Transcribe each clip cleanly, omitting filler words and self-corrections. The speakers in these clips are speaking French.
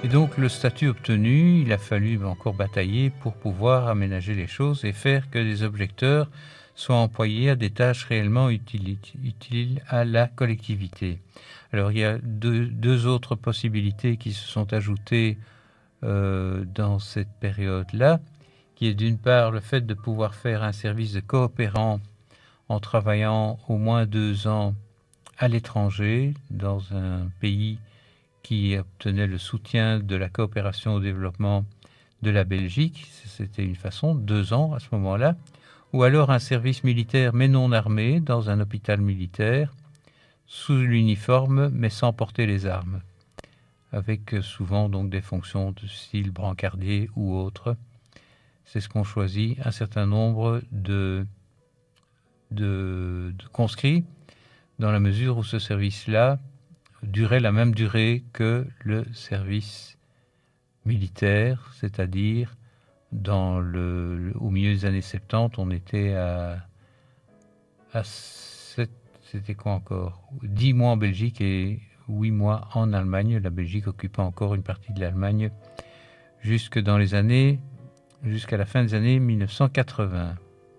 Et donc le statut obtenu, il a fallu encore batailler pour pouvoir aménager les choses et faire que les objecteurs soient employés à des tâches réellement utiles à la collectivité. Alors il y a deux autres possibilités qui se sont ajoutées dans cette période-là, qui est d'une part le fait de pouvoir faire un service de coopérant en travaillant au moins 2 ans à l'étranger, dans un pays qui obtenait le soutien de la coopération au développement de la Belgique. C'était une façon, 2 ans à ce moment-là. Ou alors un service militaire mais non armé dans un hôpital militaire, sous l'uniforme mais sans porter les armes, avec souvent donc des fonctions de style brancardier ou autre. C'est ce qu'ont choisi un certain nombre de conscrits, dans la mesure où ce service-là durait la même durée que le service militaire, c'est-à-dire au milieu des années 70, on était à 7, c'était quoi encore 10 mois en Belgique et 8 mois en Allemagne, la Belgique occupant encore une partie de l'Allemagne jusqu'à la fin des années 1980.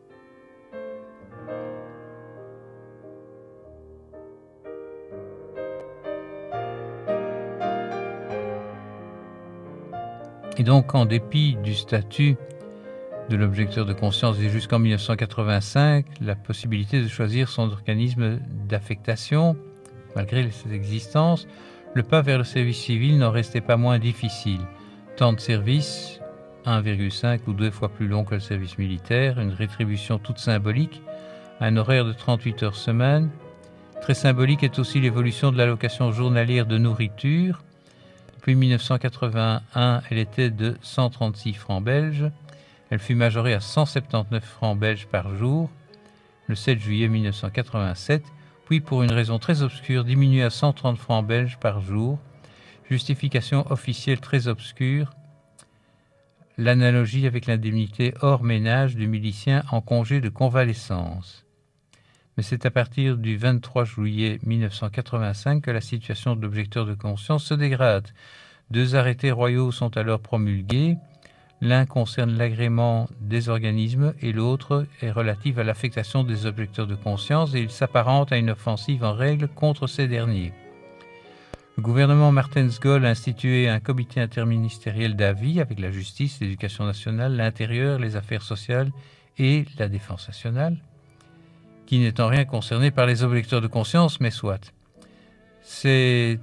Et donc, en dépit du statut de l'objecteur de conscience et jusqu'en 1985, la possibilité de choisir son organisme d'affectation, malgré cette existence, le pas vers le service civil n'en restait pas moins difficile. Temps de service, 1,5 ou 2 fois plus long que le service militaire, une rétribution toute symbolique, un horaire de 38 heures semaine. Très symbolique est aussi l'évolution de l'allocation journalière de nourriture. Depuis 1981, elle était de 136 francs belges. Elle fut majorée à 179 francs belges par jour le 7 juillet 1987, puis pour une raison très obscure diminuée à 130 francs belges par jour. Justification officielle très obscure, l'analogie avec l'indemnité hors ménage du milicien en congé de convalescence. Mais c'est à partir du 23 juillet 1985 que la situation de l'objecteur de conscience se dégrade. 2 arrêtés royaux sont alors promulgués. L'un concerne l'agrément des organismes et l'autre est relatif à l'affectation des objecteurs de conscience et il s'apparente à une offensive en règle contre ces derniers. Le gouvernement Martens-Gaulle a institué un comité interministériel d'avis avec la justice, l'éducation nationale, l'intérieur, les affaires sociales et la défense nationale, qui n'est en rien concerné par les objecteurs de conscience, mais soit. Ce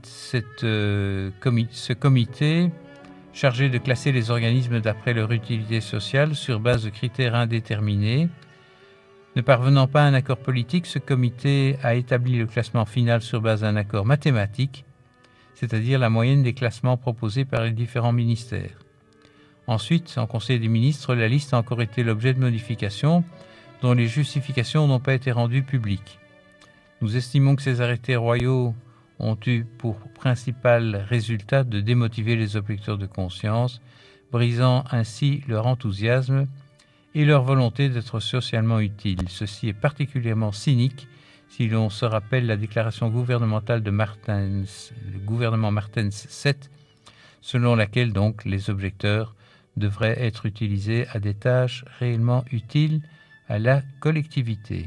comité, chargé de classer les organismes d'après leur utilité sociale sur base de critères indéterminés. Ne parvenant pas à un accord politique, ce comité a établi le classement final sur base d'un accord mathématique, c'est-à-dire la moyenne des classements proposés par les différents ministères. Ensuite, en Conseil des ministres, la liste a encore été l'objet de modifications dont les justifications n'ont pas été rendues publiques. Nous estimons que ces arrêtés royaux ont eu pour principal résultat de démotiver les objecteurs de conscience, brisant ainsi leur enthousiasme et leur volonté d'être socialement utiles. Ceci est particulièrement cynique si l'on se rappelle la déclaration gouvernementale de Martens, le gouvernement Martens 7, selon laquelle donc les objecteurs devraient être utilisés à des tâches réellement utiles à la collectivité.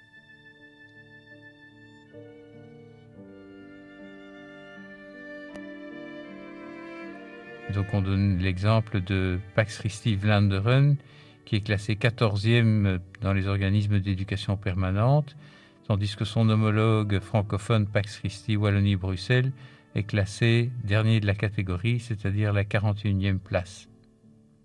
Donc on donne l'exemple de Pax Christi Vlaanderen, qui est classé 14e dans les organismes d'éducation permanente, tandis que son homologue francophone Pax Christi Wallonie-Bruxelles est classé dernier de la catégorie, c'est-à-dire la 41e place.